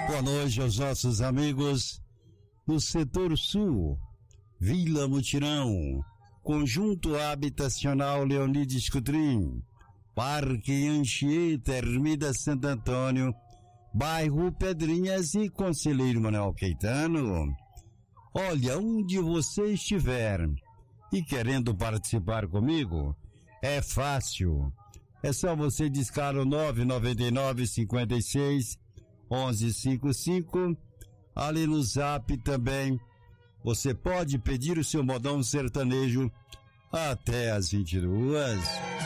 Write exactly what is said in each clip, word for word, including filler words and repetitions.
Boa noite aos nossos amigos do setor sul, Vila Mutirão, Conjunto Habitacional Leonides Coutrin, Parque Anchieta, Ermida Santo Antônio, Bairro Pedrinhas e Conselheiro Manuel Caetano. Olha, onde você estiver e querendo participar comigo, é fácil. É só você discar o nove nove nove, cinco seis, onze cinquenta e cinco. Ali no Zap também você pode pedir o seu modão sertanejo até as vinte e duas.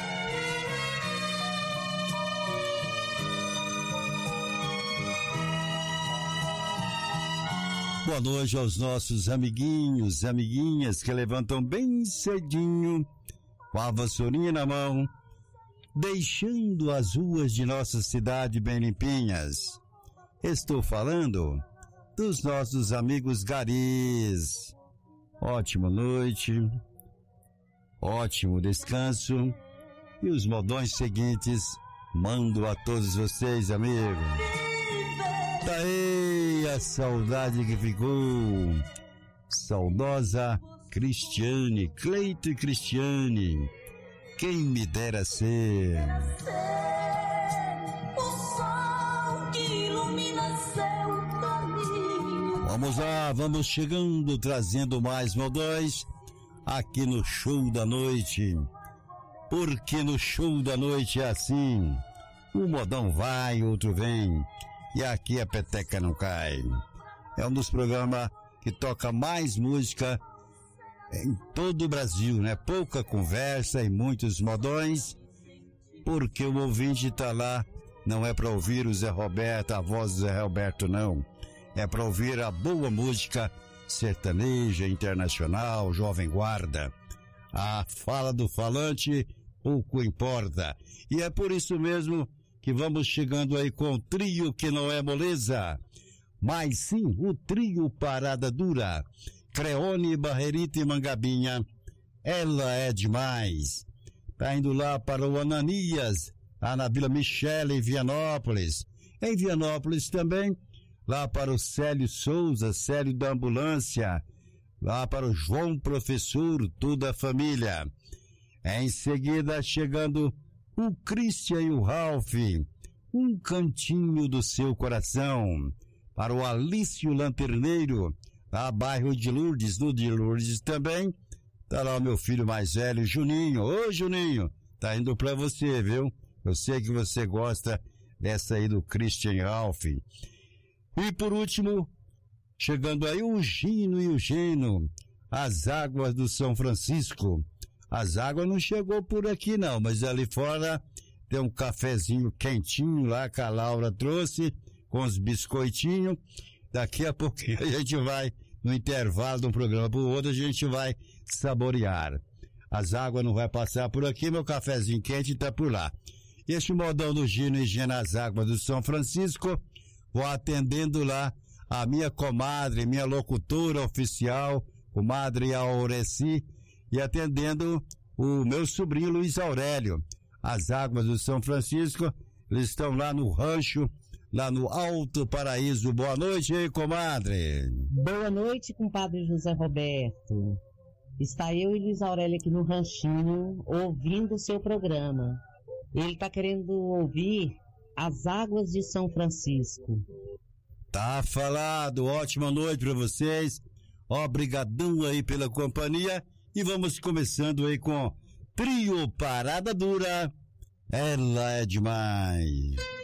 Boa noite aos nossos amiguinhos, amiguinhas que levantam bem cedinho, com a vassourinha na mão, deixando as ruas de nossa cidade bem limpinhas. Estou falando dos nossos amigos garis. Ótima noite, ótimo descanso, e os modões seguintes mando a todos vocês, amigos. Daí a saudade que ficou, saudosa Cristiane, Cleito e Cristiane, quem me dera ser o sol que ilumina seu caminho. Vamos lá, vamos chegando, trazendo mais modões aqui no Show da Noite, porque no Show da Noite é assim, um modão vai, outro vem, e aqui a peteca não cai. É um dos programas que toca mais música em todo o Brasil, né? Pouca conversa e muitos modões, porque o ouvinte tá lá, não é para ouvir o Zé Roberto, a voz do Zé Roberto, não. É para ouvir a boa música sertaneja, internacional, jovem guarda. A fala do falante pouco importa. E é por isso mesmo que vamos chegando aí com o trio que não é moleza, mas sim o trio Parada Dura. Creone, Barrerita e Mangabinha, ela é demais. Tá indo lá para o Ananias, lá na Vila Michele, em Vianópolis. Em Vianópolis também, lá para o Célio Souza, Célio da Ambulância, lá para o João Professor, toda a família. Em seguida, chegando o Christian e o Ralph, um cantinho do seu coração, para o Alício Lanterneiro, lá bairro de Lourdes, no de Lourdes também, tá lá o meu filho mais velho, Juninho. Ô Juninho, tá indo pra você, viu? Eu sei que você gosta dessa aí do Christian e Ralph. E por último, chegando aí o Gino e o Geno, as águas do São Francisco. As águas não chegou por aqui não, mas ali fora tem um cafezinho quentinho lá que a Laura trouxe, com os biscoitinhos. Daqui a pouquinho a gente vai, no intervalo de um programa pro outro, a gente vai saborear. As águas não vai passar por aqui, meu cafezinho quente tá por lá. Este modão do Gino e Geno, as águas do São Francisco, vou atendendo lá a minha comadre, minha locutora oficial, comadre Aureci, e atendendo o meu sobrinho Luiz Aurélio. As águas do São Francisco, eles estão lá no rancho, lá no Alto Paraíso. Boa noite aí, comadre. Boa noite, compadre José Roberto. Está eu e Luiz Aurélio aqui no ranchinho, ouvindo o seu programa. Ele está querendo ouvir as águas de São Francisco. Tá falado, ótima noite para vocês. Obrigadão aí pela companhia. E vamos começando aí com Trio Parada Dura, ela é demais.